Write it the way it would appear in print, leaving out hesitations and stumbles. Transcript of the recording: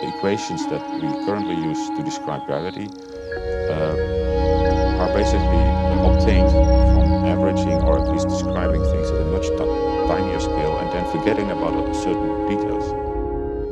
the equations that we currently use to describe gravity are basically obtained from averaging or at least describing things at a much tinier scale and then forgetting about certain details.